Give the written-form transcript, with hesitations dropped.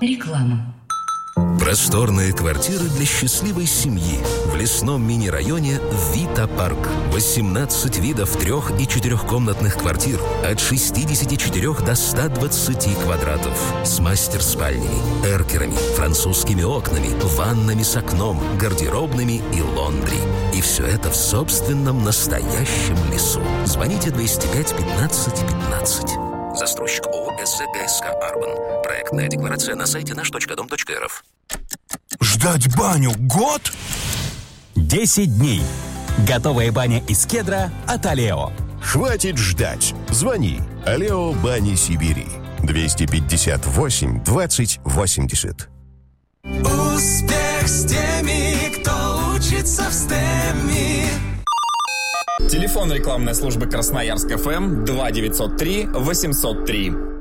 Реклама. Просторные квартиры для счастливой семьи в лесном мини-районе Вита Парк. 18 видов 3- и 4-комнатных квартир от 64 до 120 квадратов. С мастер-спальнями, эркерами, французскими окнами, ваннами с окном, гардеробными и лондри. И все это в собственном настоящем лесу. Звоните 205 15 15. Застройщик ООО СЗГСК «Арбан». Проектная декларация на сайте наш.дом.рф. Ждать баню год? 10 дней. Готовая баня из кедра от Алео. Хватит ждать. Звони. Алео Бани Сибири. 258 20 80. Успех с теми, кто учится в STEM. Телефон рекламной службы Красноярск ФМ 2903 803.